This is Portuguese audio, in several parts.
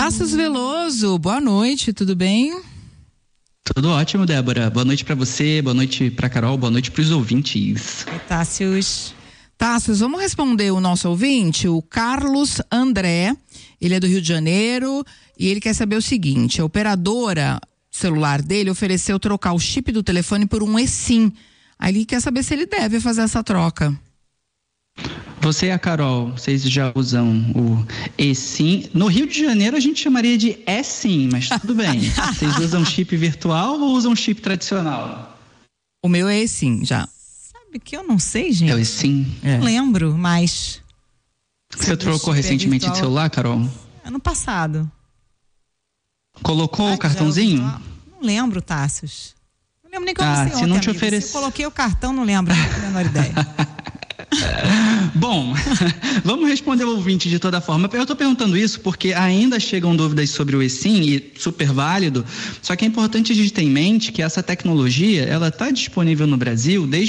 Tassos Veloso, boa noite, tudo bem? Tudo ótimo, Débora. Boa noite pra você, boa noite pra Carol, boa noite pros ouvintes. Oi, Tassos, vamos responder o nosso ouvinte, o Carlos André. Ele é do Rio de Janeiro e ele quer saber o seguinte: a operadora celular dele ofereceu trocar o chip do telefone por um eSIM. Aí ele quer saber se ele deve fazer essa troca. Você e a Carol, vocês já usam o eSIM? No Rio de Janeiro a gente chamaria de eSIM, mas tudo bem. Vocês usam chip virtual ou usam chip tradicional? O meu é eSIM, já. Sabe que eu não sei, gente. É o eSIM? Não lembro, mas... Você trocou recentemente de celular, Carol? Ano passado. Colocou o cartãozinho? Não lembro, Tassos. Não lembro nem como você ontem, se não te amigo. oferece... Se eu coloquei o cartão, não lembro, não tenho a menor ideia. Bom, vamos responder o ouvinte de toda forma. Eu estou perguntando isso porque ainda chegam dúvidas sobre o eSIM, e super válido, só que é importante a gente ter em mente que essa tecnologia, ela está disponível no Brasil desde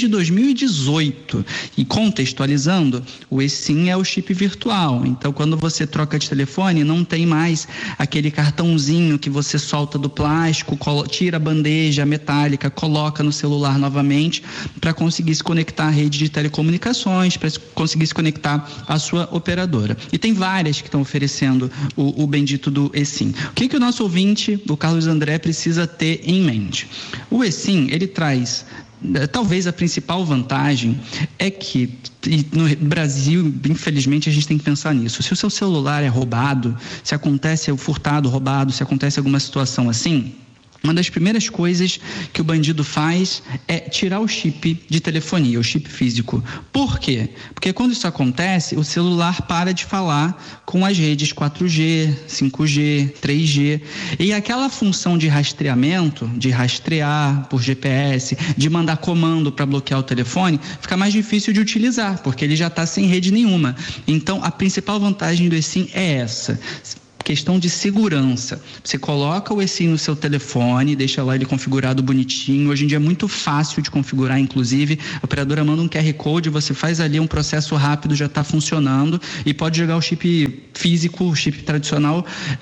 2018, e contextualizando, o eSIM é o chip virtual. Então, quando você troca de telefone, não tem mais aquele cartãozinho que você solta do plástico, tira a bandeja metálica, coloca no celular novamente para conseguir se conectar à rede de telecomunicações, para conseguir se conectar à sua operadora. E tem várias que estão oferecendo o bendito do eSIM. O que o nosso ouvinte, o Carlos André, precisa ter em mente? O eSIM, ele traz... Talvez a principal vantagem é que no Brasil, infelizmente, a gente tem que pensar nisso. Se o seu celular é roubado, se acontece o furtado, roubado, se acontece alguma situação assim, uma das primeiras coisas que o bandido faz é tirar o chip de telefonia, o chip físico. Por quê? Porque quando isso acontece, o celular para de falar com as redes 4G, 5G, 3G. E aquela função de rastreamento, de rastrear por GPS, de mandar comando para bloquear o telefone, fica mais difícil de utilizar, porque ele já está sem rede nenhuma. Então, a principal vantagem do eSIM é essa. Questão de segurança. Você coloca o eSIM no seu telefone, deixa lá ele configurado bonitinho. Hoje em dia é muito fácil de configurar, inclusive. A operadora manda um QR Code, você faz ali um processo rápido, já está funcionando, e pode jogar o chip físico, o chip tradicional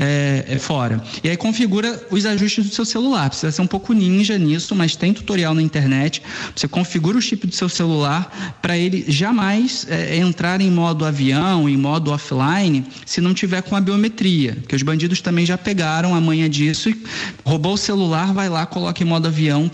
fora. E aí configura os ajustes do seu celular. Precisa ser um pouco ninja nisso, mas tem tutorial na internet. Você configura o chip do seu celular para ele jamais entrar em modo avião, em modo offline, se não tiver com a biometria. Porque os bandidos também já pegaram a manha disso e roubou o celular, vai lá, coloca em modo avião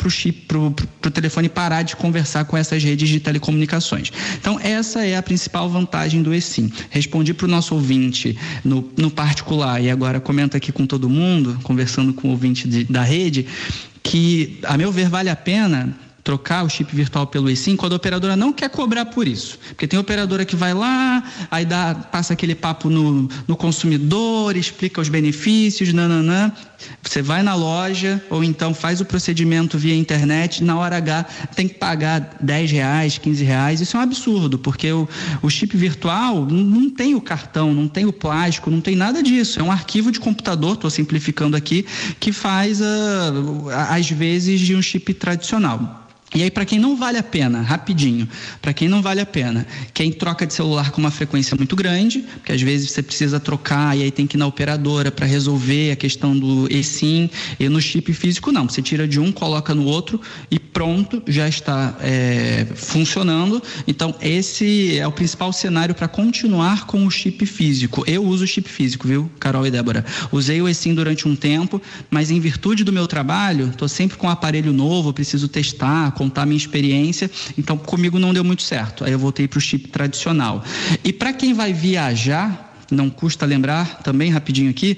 pro telefone parar de conversar com essas redes de telecomunicações. Então, essa é a principal vantagem do eSIM. Respondi para o nosso ouvinte no particular e agora comento aqui com todo mundo, conversando com o ouvinte da rede, que, a meu ver, vale a pena trocar o chip virtual pelo eSIM quando a operadora não quer cobrar por isso. Porque tem operadora que vai lá, aí passa aquele papo no consumidor, explica os benefícios, nananã. Você vai na loja ou então faz o procedimento via internet, na hora H tem que pagar R$10, R$15. Isso é um absurdo, porque o chip virtual não tem o cartão, não tem o plástico, não tem nada disso. É um arquivo de computador, estou simplificando aqui, que faz às vezes de um chip tradicional. E aí, para quem não vale a pena, rapidinho, para quem não vale a pena, quem troca de celular com uma frequência muito grande, porque às vezes você precisa trocar e aí tem que ir na operadora para resolver a questão do eSIM, e no chip físico não, você tira de um, coloca no outro e pronto, já está funcionando. Então, esse é o principal cenário para continuar com o chip físico. Eu uso o chip físico, viu, Carol e Débora? Usei o eSIM durante um tempo, mas em virtude do meu trabalho, estou sempre com um aparelho novo, preciso testar, contar minha experiência, então comigo não deu muito certo, aí eu voltei para o chip tradicional. E para quem vai viajar, não custa lembrar, também rapidinho aqui,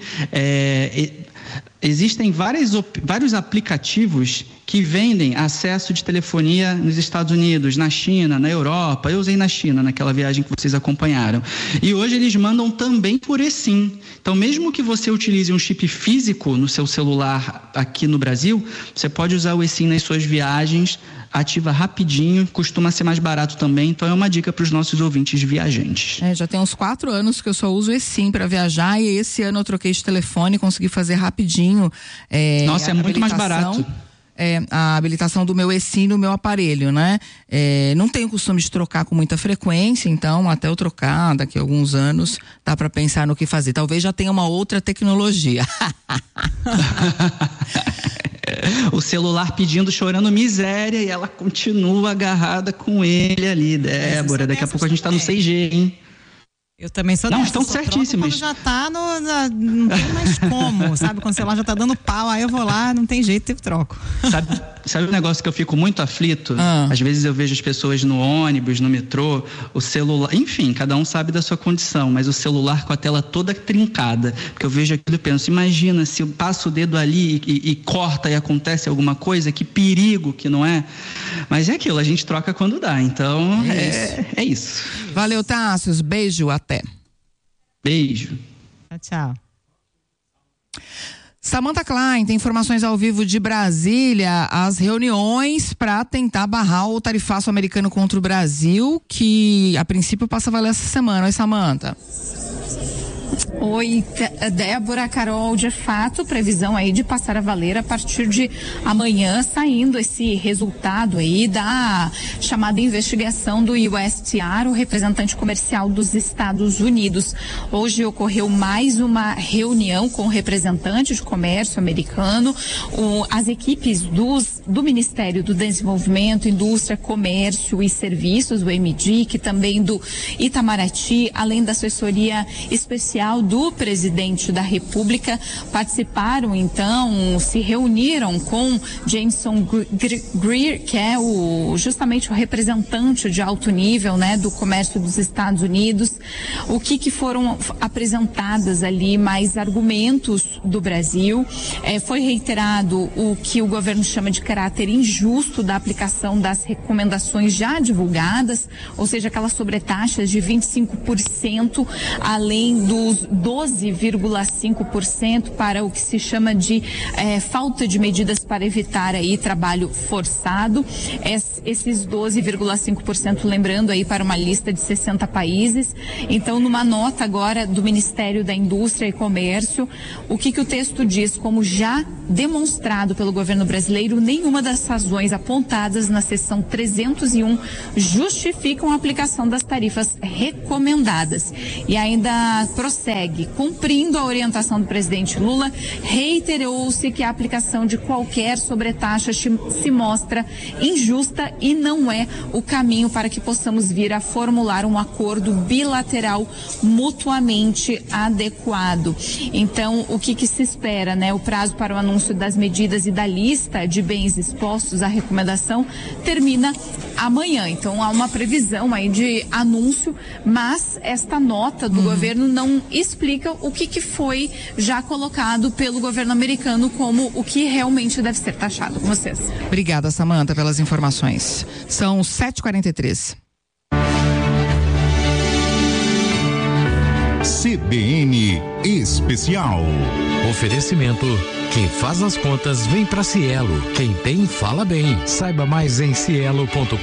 existem vários aplicativos que vendem acesso de telefonia nos Estados Unidos, na China, na Europa. Eu usei na China, naquela viagem que vocês acompanharam. E hoje eles mandam também por eSIM. Então, mesmo que você utilize um chip físico no seu celular aqui no Brasil, você pode usar o eSIM nas suas viagens, ativa rapidinho, costuma ser mais barato também. Então, é uma dica para os nossos ouvintes viajantes. Já tem uns 4 anos que eu só uso eSIM para viajar, e esse ano eu troquei de telefone, consegui fazer rapidinho. Nossa, é muito mais barato. a habilitação do meu eSIM no meu aparelho, né? Não tenho costume de trocar com muita frequência, então até eu trocar daqui a alguns anos dá para pensar no que fazer. Talvez já tenha uma outra tecnologia. O celular pedindo, chorando miséria, e ela continua agarrada com ele ali, Débora. Daqui a pouco a gente tá no 6G, hein? Eu também sou Não, estão certíssimas. Quando já tá não tem mais como, sabe? Quando o celular já tá dando pau, aí eu vou lá, não tem jeito, eu troco. Sabe um negócio que eu fico muito aflito? Às vezes eu vejo as pessoas no ônibus, no metrô, o celular, enfim, cada um sabe da sua condição, mas o celular com a tela toda trincada, porque eu vejo aquilo e penso, imagina se eu passo o dedo ali e corta e acontece alguma coisa, que perigo que não é? Mas é aquilo, a gente troca quando dá, então é isso. Valeu, Tássios, beijo, até. Beijo. Tchau. Samantha Klein tem informações ao vivo de Brasília, as reuniões para tentar barrar o tarifaço americano contra o Brasil, que a princípio passa a valer essa semana. Oi, Samantha. Oi, Débora, Carol, de fato, previsão aí de passar a valer a partir de amanhã, saindo esse resultado aí da chamada investigação do USTR, o representante comercial dos Estados Unidos. Hoje ocorreu mais uma reunião com o representante de comércio americano, as equipes do Ministério do Desenvolvimento, Indústria, Comércio e Serviços, o MDIC, também do Itamaraty, além da assessoria especial do presidente da República, participaram então, se reuniram com Jameson Greer, que é justamente o representante de alto nível, né, do comércio dos Estados Unidos. O que foram apresentadas ali mais argumentos do Brasil? Foi reiterado o que o governo chama de caráter injusto da aplicação das recomendações já divulgadas, ou seja, aquelas sobretaxas de 25%, além dos 12,5% para o que se chama de falta de medidas para evitar aí trabalho forçado. Esses 12,5%, lembrando aí, para uma lista de 60 países. Então, numa nota agora do Ministério da Indústria e Comércio, o que o texto diz? Como já demonstrado pelo governo brasileiro, nenhuma das razões apontadas na seção 301 justificam a aplicação das tarifas recomendadas. E ainda prossegue, cumprindo a orientação do presidente Lula, reiterou-se que a aplicação de qualquer sobretaxa se mostra injusta e não é o caminho para que possamos vir a formular um acordo bilateral mutuamente adequado. Então, o que se espera, né? O prazo para o anúncio das medidas e da lista de bens expostos à recomendação termina amanhã. Então, há uma previsão aí de anúncio, mas esta nota do governo não explica o que foi já colocado pelo governo americano como o que realmente deve ser taxado. Com vocês. Obrigada, Samantha, pelas informações. São 7h43. CBN Especial. Oferecimento: quem faz as contas vem pra Cielo. Quem tem, fala bem. Saiba mais em cielo.com.br.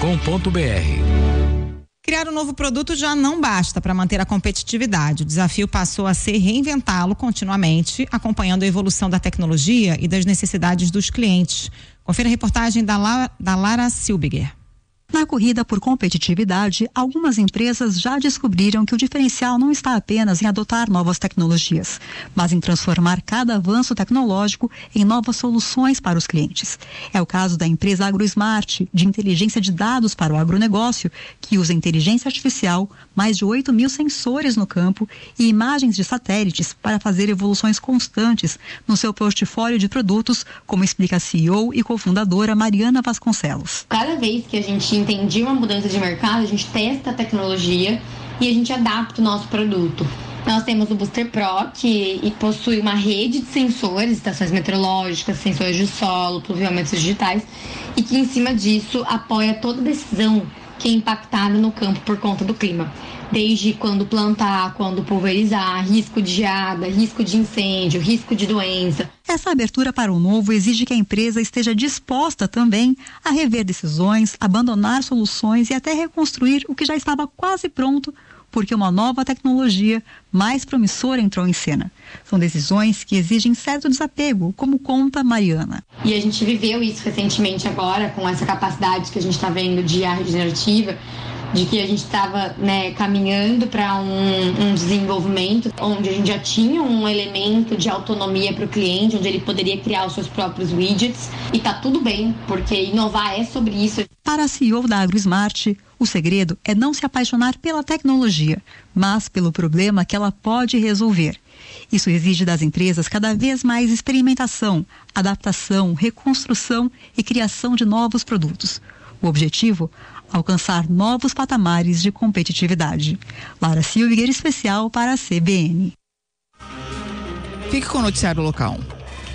Criar um novo produto já não basta para manter a competitividade. O desafio passou a ser reinventá-lo continuamente, acompanhando a evolução da tecnologia e das necessidades dos clientes. Confira a reportagem da Lara Silbiger. Na corrida por competitividade, algumas empresas já descobriram que o diferencial não está apenas em adotar novas tecnologias, mas em transformar cada avanço tecnológico em novas soluções para os clientes. É o caso da empresa AgroSmart, de inteligência de dados para o agronegócio, que usa inteligência artificial, mais de 8.000 sensores no campo e imagens de satélites para fazer evoluções constantes no seu portfólio de produtos, como explica a CEO e cofundadora Mariana Vasconcelos. Cada vez que a gente entendia uma mudança de mercado, a gente testa a tecnologia e a gente adapta o nosso produto. Nós temos o Booster Pro, que possui uma rede de sensores, estações meteorológicas, sensores de solo, pluviômetros digitais, e que em cima disso apoia toda decisão que é impactada no campo por conta do clima. Desde quando plantar, quando pulverizar, risco de geada, risco de incêndio, risco de doença. Essa abertura para o novo exige que a empresa esteja disposta também a rever decisões, abandonar soluções e até reconstruir o que já estava quase pronto, porque uma nova tecnologia mais promissora entrou em cena. São decisões que exigem certo desapego, como conta Mariana. E a gente viveu isso recentemente agora, com essa capacidade que a gente está vendo de IA regenerativa, de que a gente estava, caminhando para um desenvolvimento onde a gente já tinha um elemento de autonomia para o cliente, onde ele poderia criar os seus próprios widgets, e tá tudo bem, porque inovar é sobre isso. Para a CEO da AgroSmart, o segredo é não se apaixonar pela tecnologia, mas pelo problema que ela pode resolver. Isso exige das empresas cada vez mais experimentação, adaptação, reconstrução e criação de novos produtos. O objetivo? Alcançar novos patamares de competitividade. Lara Silveira, especial para a CBN. Fique com o noticiário local.